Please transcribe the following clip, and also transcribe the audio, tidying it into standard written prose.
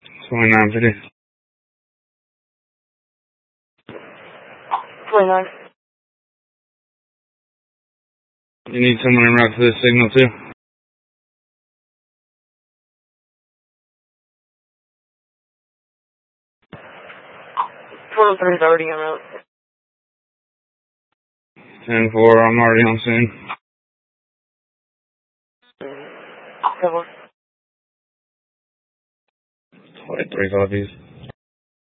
2950. 29. You need someone en route to this signal too? 403 is already en route. 10-4, I'm already on scene. 10-4. 23 copies.